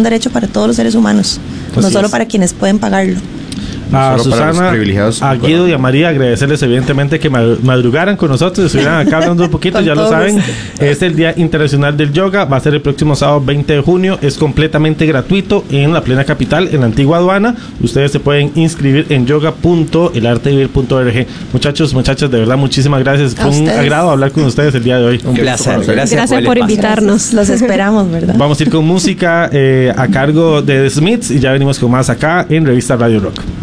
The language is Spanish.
un derecho para todos los seres humanos, no solo para quienes pueden pagarlo. A Susana, a Guido y a María, agradecerles evidentemente que madrugaran con nosotros, estuvieran acá hablando un poquito, ya lo saben. Es el Día Internacional del Yoga, va a ser el próximo sábado 20 de junio, es completamente gratuito en la plena capital, en la antigua aduana. Ustedes se pueden inscribir en yoga.elartevivir.org. Muchachos, muchachas, de verdad, muchísimas gracias. Fue un agrado hablar con ustedes el día de hoy. Un placer. Gracias por invitarnos. Los esperamos, ¿verdad? Vamos a ir con música a cargo de The Smiths y ya venimos con más acá en Revista Radio Rock.